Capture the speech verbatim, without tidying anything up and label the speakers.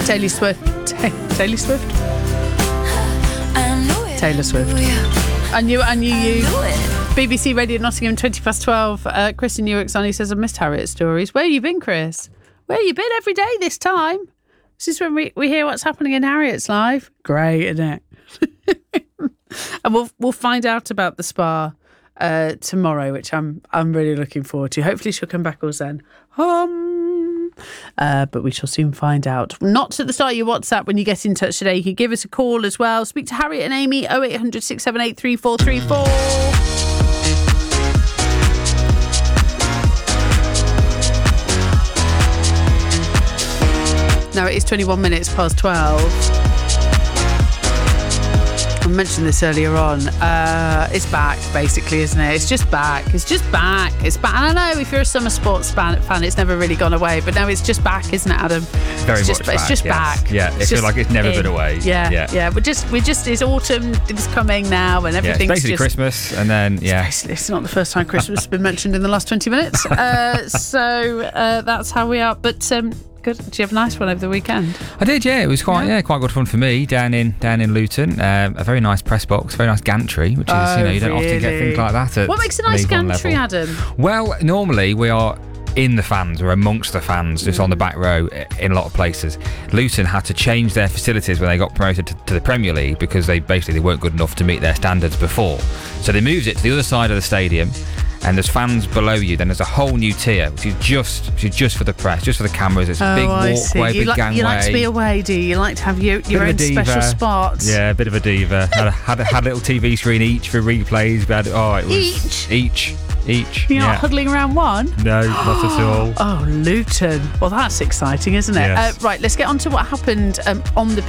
Speaker 1: Taylor Swift. Ta- Taylor Swift? Taylor Swift. And you, and you, you. B B C Radio Nottingham, twenty past twelve. Uh, Chris in Newark's on. He says, I missed Harriet stories. Where you been, Chris? Where you been every day this time? This is when we, we hear what's happening in Harriet's life. Great, isn't it? And we'll we'll find out about the spa uh, tomorrow, which I'm I'm really looking forward to. Hopefully she'll come back all zen. Um, uh, but we shall soon find out. Not at the start of your WhatsApp when you get in touch today. You can give us a call as well. Speak to Harriet and Amy, oh eight hundred, six seven eight, three four three four. Now it is twenty-one minutes past twelve. I mentioned this earlier on. Uh, it's back, basically, isn't it? It's just back. It's just back. It's back. And I know if you're a summer sports fan, fan, it's never really gone away. But now it's just back, isn't it, Adam?
Speaker 2: Very
Speaker 1: it's
Speaker 2: much
Speaker 1: just,
Speaker 2: back.
Speaker 1: It's just
Speaker 2: yes.
Speaker 1: back.
Speaker 2: Yeah, it
Speaker 1: it's
Speaker 2: feels like it's never
Speaker 1: in.
Speaker 2: been away.
Speaker 1: Yeah, yeah. yeah. We're just, we're just. It's autumn. It's coming now, and everything's
Speaker 2: yeah, it's basically
Speaker 1: just,
Speaker 2: Christmas, and then yeah.
Speaker 1: It's, it's not the first time Christmas has been mentioned in the last twenty minutes. Uh, so uh, that's how we are. But. Um, Good. Did you have a nice one over the weekend?
Speaker 2: I did, yeah. It was quite, yeah, yeah quite good fun for me down in down in Luton. Um, a very nice press box, very nice gantry, which is
Speaker 1: oh,
Speaker 2: you know you don't
Speaker 1: really?
Speaker 2: often get things like that. At
Speaker 1: what makes a nice
Speaker 2: League One
Speaker 1: gantry,
Speaker 2: level.
Speaker 1: Adam?
Speaker 2: Well, normally we are in the fans, we're amongst the fans, just mm. on the back row in a lot of places. Luton had to change their facilities when they got promoted to, to the Premier League because they basically they weren't good enough to meet their standards before. So they moved it to the other side of the stadium. And there's fans below you. Then there's a whole new tier, which is just, which is just for the press, just for the cameras. It's a
Speaker 1: oh,
Speaker 2: big
Speaker 1: I
Speaker 2: walkway,
Speaker 1: see.
Speaker 2: big
Speaker 1: you like,
Speaker 2: gangway.
Speaker 1: You like to be away, do you? You like to have your, your own special spots.
Speaker 2: Yeah, a bit of a diva. had, a, had, a, had a little T V screen each for replays. We had, oh, it was
Speaker 1: each?
Speaker 2: Each. Each.
Speaker 1: You're
Speaker 2: yeah.
Speaker 1: not huddling around one?
Speaker 2: No, not at all.
Speaker 1: Oh, Luton. Well, that's exciting, isn't it?
Speaker 2: Yes.
Speaker 1: Uh, right, let's get on to what happened um, on the